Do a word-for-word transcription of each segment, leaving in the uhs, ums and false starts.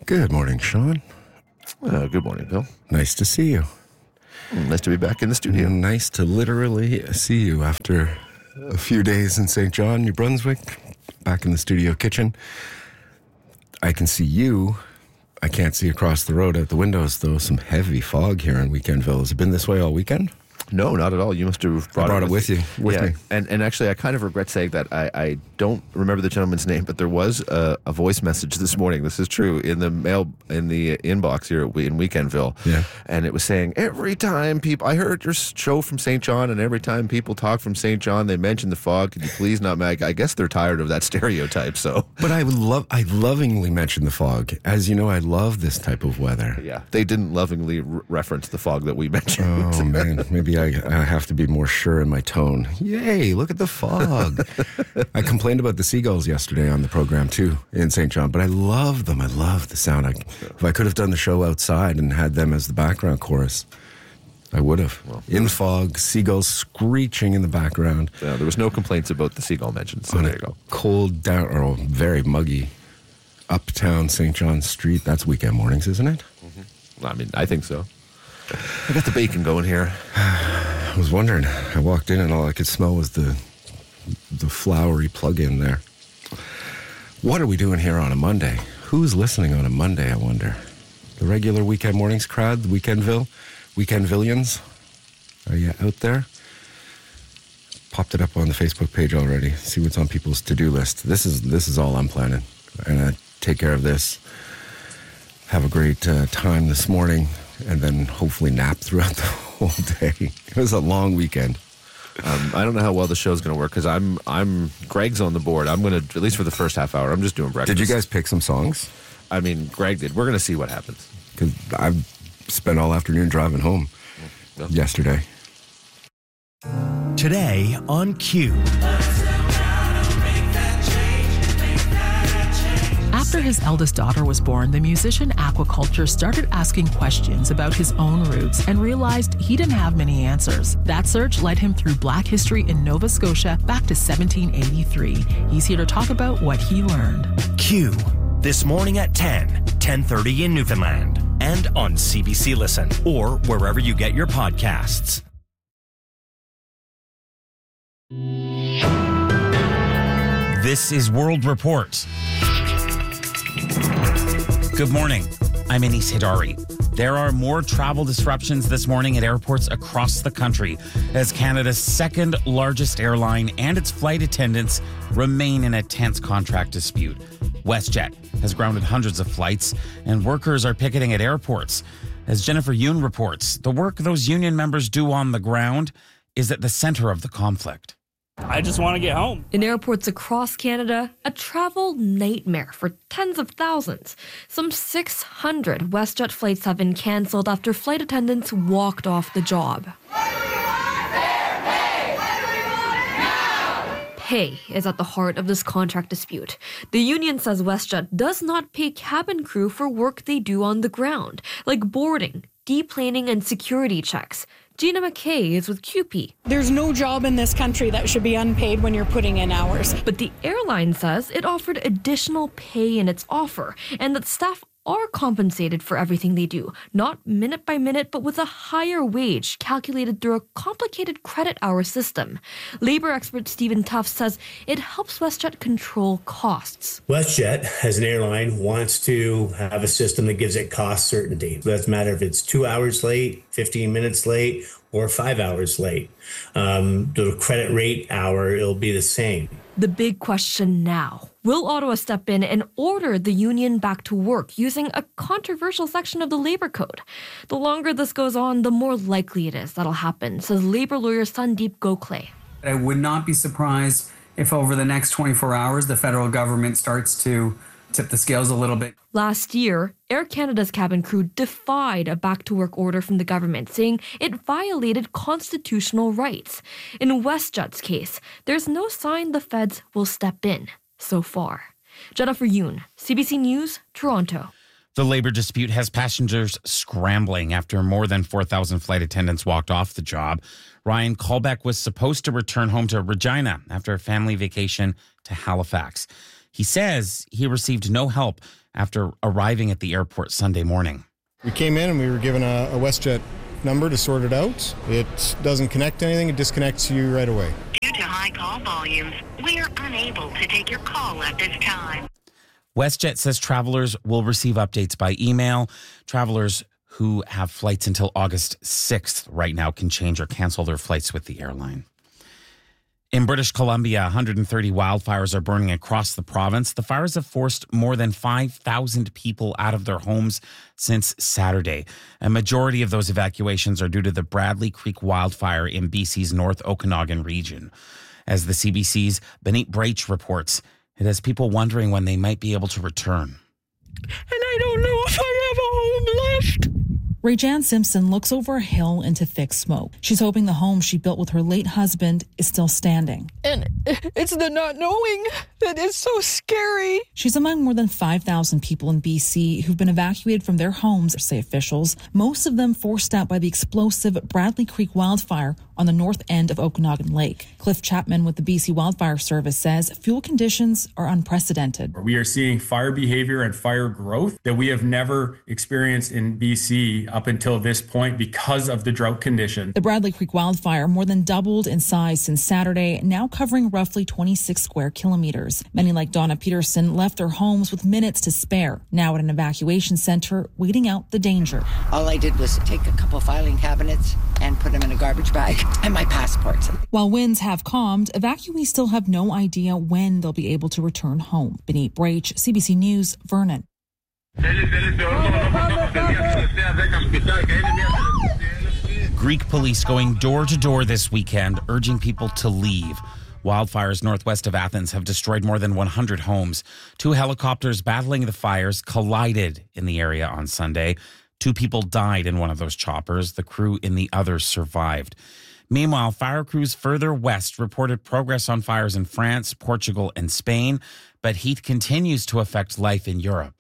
Good morning, Sean. Uh, good morning, Bill. Nice to see you. Nice to be back in the studio. Nice to literally see you after a few days in Saint John, New Brunswick, back in the studio kitchen. I can see you. I can't see across the road out the windows, though. Some heavy fog here in Weekendville. Has it been this way all weekend? No, not at all. You must have brought, I brought it, it with, with you, with yeah. me. And and actually, I kind of regret saying that. I, I don't remember the gentleman's name, but there was a, a voice message this morning. This is true in the mail in the inbox here in Weekendville. Yeah. And it was saying every time people, I heard your show from Saint John, and every time people talk from Saint John, they mention the fog. Could you please not, Mag? I guess they're tired of that stereotype. So, but I would love. I lovingly mention the fog, as you know. I love this type of weather. Yeah, they didn't lovingly re- reference the fog that we mentioned. Oh man, maybe I, I have to be more sure in my tone. Yay, look at the fog. I complained about the seagulls yesterday on the program too in Saint John, but I love them. I love the sound. I, if I could have done the show outside and had them as the background chorus, I would have. Well, in fog, seagulls screeching in the background. Yeah, there was no complaints about the seagull mentions, so on there a you go. Cold down, or very muggy uptown Saint John Street. That's weekend mornings, isn't it? Mm-hmm. I mean, I think so. I got the bacon going here. I was wondering. I walked in and all I could smell was the the flowery plug-in there. What are we doing here on a Monday? Who's listening on a Monday, I wonder? The regular weekend mornings crowd, the Weekendville, Weekendvillians? Are you out there? Popped it up on the Facebook page already. See what's on people's to-do list. This is this is all I'm planning. I'm going to take care of this. Have a great uh, time this morning. And then hopefully nap throughout the whole day. It was a long weekend. Um, I don't know how well the show's going to work because I'm, I'm, Greg's on the board. I'm going to, at least for the first half hour, I'm just doing breakfast. Did you guys pick some songs? I mean, Greg did. We're going to see what happens. Because I've spent all afternoon driving home well, yesterday. Today on Q. After his eldest daughter was born, the musician Aquaculture started asking questions about his own roots and realized he didn't have many answers. That search led him through Black history in Nova Scotia back to seventeen eighty-three. He's here to talk about what he learned. Q, this morning at ten, ten thirty in Newfoundland, and on C B C Listen, or wherever you get your podcasts. This is World Report. Good morning. I'm Anis Hidari. There are more travel disruptions this morning at airports across the country as Canada's second largest airline and its flight attendants remain in a tense contract dispute. WestJet has grounded hundreds of flights and workers are picketing at airports. As Jennifer Yoon reports, the work those union members do on the ground is at the center of the conflict. I just want to get home. In airports across Canada, a travel nightmare for tens of thousands. Some six hundred WestJet flights have been cancelled after flight attendants walked off the job. Pay is at the heart of this contract dispute. The union says WestJet does not pay cabin crew for work they do on the ground, like boarding, deplaning, and security checks. Gina McKay is with C U P E. There's no job in this country that should be unpaid when you're putting in hours. But the airline says it offered additional pay in its offer, and that staff are compensated for everything they do, not minute by minute, but with a higher wage calculated through a complicated credit hour system. Labor expert Stephen Tufts says it helps WestJet control costs. WestJet, as an airline, wants to have a system that gives it cost certainty. It doesn't matter if it's two hours late, fifteen minutes late, or five hours late. Um, the credit rate hour, it'll be the same. The big question now, will Ottawa step in and order the union back to work using a controversial section of the Labour Code? The longer this goes on, the more likely it is that'll happen, says Labour lawyer Sandeep Gokhale. I would not be surprised if over the next twenty-four hours, the federal government starts to tip the scales a little bit. Last year, Air Canada's cabin crew defied a back-to-work order from the government, saying it violated constitutional rights. In WestJet's case, there's no sign the feds will step in so far. Jennifer Yoon, C B C News, Toronto. The labor dispute has passengers scrambling after more than four thousand flight attendants walked off the job. Ryan Callbeck was supposed to return home to Regina after a family vacation to Halifax. He says he received no help after arriving at the airport Sunday morning. We came in and we were given a, a WestJet number to sort it out. It doesn't connect to anything. It disconnects you right away. Due to high call volumes, we are unable to take your call at this time. WestJet says travelers will receive updates by email. Travelers who have flights until August sixth right now can change or cancel their flights with the airline. In British Columbia, one hundred thirty wildfires are burning across the province. The fires have forced more than five thousand people out of their homes since Saturday. A majority of those evacuations are due to the Bradley Creek wildfire in B C's North Okanagan region. As the C B C's Benit Brach reports, it has people wondering when they might be able to return. And I don't know if I have a home left. Ray-Jan Simpson looks over a hill into thick smoke. She's hoping the home she built with her late husband is still standing. And it's the not knowing that is so scary. She's among more than five thousand people in B C who've been evacuated from their homes, say officials, most of them forced out by the explosive Bradley Creek wildfire on the north end of Okanagan Lake. Cliff Chapman with the B C Wildfire Service says fuel conditions are unprecedented. We are seeing fire behavior and fire growth that we have never experienced in B C up until this point because of the drought condition. The Bradley Creek wildfire more than doubled in size since Saturday, now covering roughly twenty-six square kilometers. Many like Donna Peterson left their homes with minutes to spare, now at an evacuation center waiting out the danger. All I did was take a couple filing cabinets and put them in a garbage bag and my passports. While winds have calmed, evacuees still have no idea when they'll be able to return home. Benit Brach, C B C News, Vernon. Greek police going door to door this weekend, urging people to leave. Wildfires northwest of Athens have destroyed more than one hundred homes. Two helicopters battling the fires collided in the area on Sunday. Two people died in one of those choppers. The crew in the other survived. Meanwhile, fire crews further west reported progress on fires in France, Portugal, and Spain, but heat continues to affect life in Europe.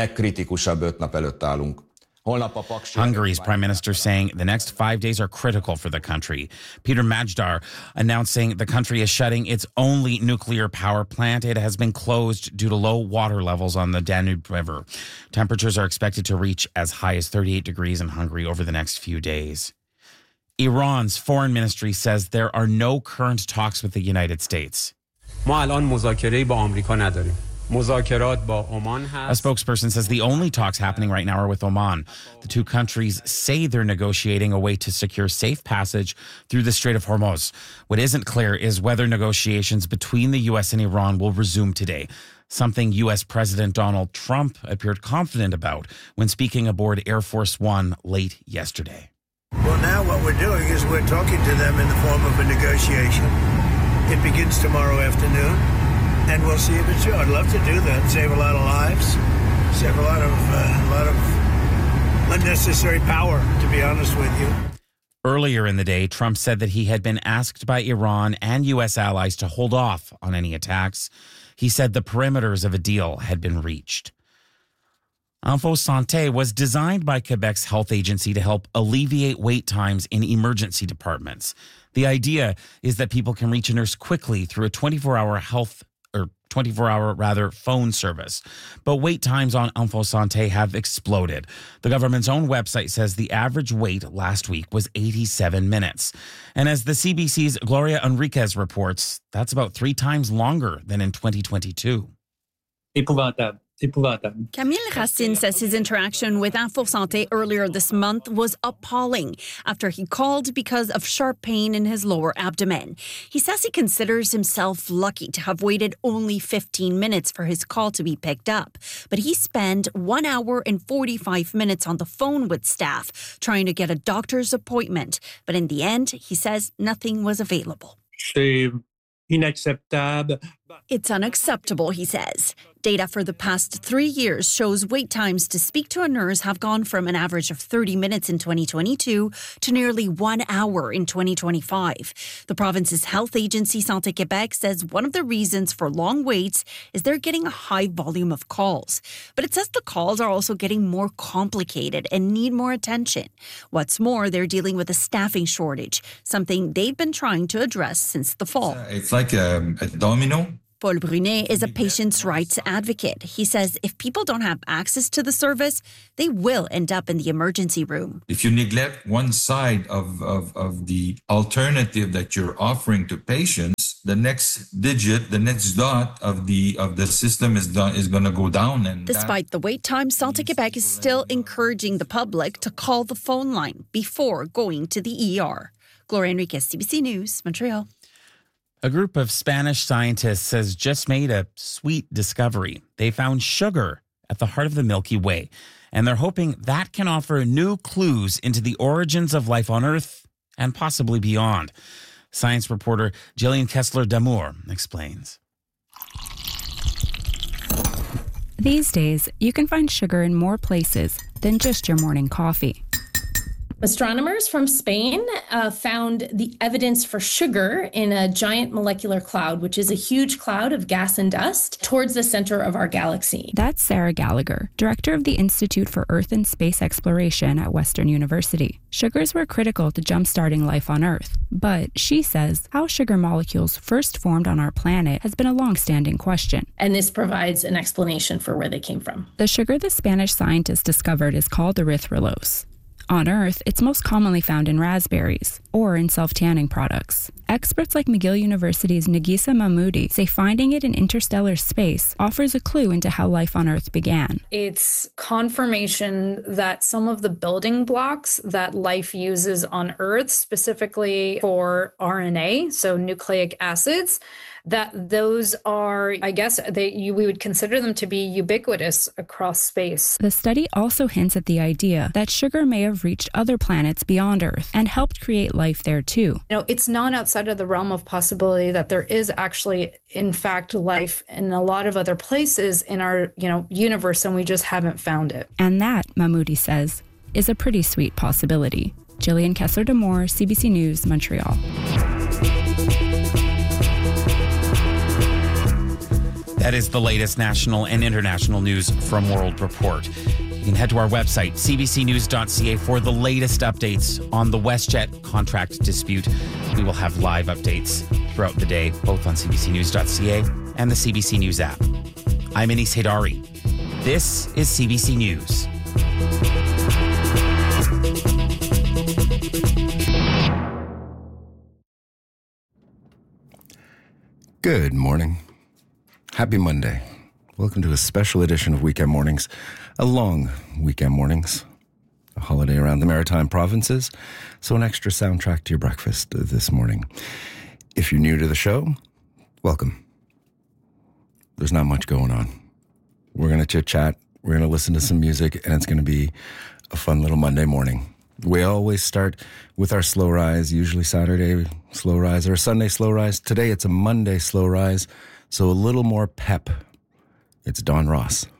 Hungary's prime minister saying the next five days are critical for the country. Peter Magyar announcing the country is shutting its only nuclear power plant. It has been closed due to low water levels on the Danube River. Temperatures are expected to reach as high as thirty-eight degrees in Hungary over the next few days. Iran's foreign ministry says there are no current talks with the United States. A spokesperson says the only talks happening right now are with Oman. The two countries say they're negotiating a way to secure safe passage through the Strait of Hormuz. What isn't clear is whether negotiations between the U S and Iran will resume today, something U S President Donald Trump appeared confident about when speaking aboard Air Force One late yesterday. Well, now what we're doing is we're talking to them in the form of a negotiation. It begins tomorrow afternoon. And we'll see if it's true. I'd love to do that. Save a lot of lives. Save a lot of uh, a lot of unnecessary power, to be honest with you. Earlier in the day, Trump said that he had been asked by Iran and U S allies to hold off on any attacks. He said the perimeters of a deal had been reached. Info Santé was designed by Quebec's health agency to help alleviate wait times in emergency departments. The idea is that people can reach a nurse quickly through a twenty-four hour health or twenty-four hour rather phone service. But wait times on Info Santé have exploded. The government's own website says the average wait last week was eighty-seven minutes. And as the C B C's Gloria Enriquez reports, that's about three times longer than in twenty twenty-two. Camille Racine says his interaction with Info Santé earlier this month was appalling after he called because of sharp pain in his lower abdomen. He says he considers himself lucky to have waited only fifteen minutes for his call to be picked up, but he spent one hour and forty-five minutes on the phone with staff trying to get a doctor's appointment. But in the end, he says nothing was available. It's unacceptable, he says. Data for the past three years shows wait times to speak to a nurse have gone from an average of thirty minutes in twenty twenty-two to nearly one hour in twenty twenty-five. The province's health agency, Santé Québec, says one of the reasons for long waits is they're getting a high volume of calls. But it says the calls are also getting more complicated and need more attention. What's more, they're dealing with a staffing shortage, something they've been trying to address since the fall. It's like a, a domino. Paul Brunet is a patient's rights advocate. He says if people don't have access to the service, they will end up in the emergency room. If you neglect one side of, of, of the alternative that you're offering to patients, the next digit, the next dot of the of the system is done, is going to go down. And despite the wait time, Santé Québec is still encouraging the public to call the phone line before going to the E R. Gloria Enriquez, C B C News, Montreal. A group of Spanish scientists has just made a sweet discovery. They found sugar at the heart of the Milky Way, and they're hoping that can offer new clues into the origins of life on Earth and possibly beyond. Science reporter Jillian Kessler Damour explains. These days, you can find sugar in more places than just your morning coffee. Astronomers from Spain uh, found the evidence for sugar in a giant molecular cloud, which is a huge cloud of gas and dust towards the center of our galaxy. That's Sarah Gallagher, director of the Institute for Earth and Space Exploration at Western University. Sugars were critical to jump-starting life on Earth, but she says how sugar molecules first formed on our planet has been a long-standing question. And this provides an explanation for where they came from. The sugar the Spanish scientists discovered is called erythrulose. On Earth, it's most commonly found in raspberries or in self-tanning products. Experts like McGill University's Nagisa Mahmoudi say finding it in interstellar space offers a clue into how life on Earth began. It's confirmation that some of the building blocks that life uses on Earth, specifically for R N A, so nucleic acids, that those are, I guess, they, you, we would consider them to be ubiquitous across space. The study also hints at the idea that sugar may have reached other planets beyond Earth and helped create life there too. You know, it's not outside of the realm of possibility that there is actually, in fact, life in a lot of other places in our, you know, universe, and we just haven't found it. And that, Mahmoudi says, is a pretty sweet possibility. Jillian Kessler Damour, C B C News, Montreal. That is the latest national and international news from World Report. You can head to our website, c b c news dot c a, for the latest updates on the WestJet contract dispute. We will have live updates throughout the day, both on c b c news dot c a and the C B C News app. I'm Anis Haydari. This is C B C News. Good morning. Happy Monday. Welcome to a special edition of Weekend Mornings, a long weekend mornings, a holiday around the Maritime provinces, so an extra soundtrack to your breakfast this morning. If you're new to the show, welcome. There's not much going on. We're going to chit-chat, we're going to listen to some music, and it's going to be a fun little Monday morning. We always start with our slow rise, usually Saturday slow rise or Sunday slow rise. Today it's a Monday slow rise, so a little more pep. It's Don Ross.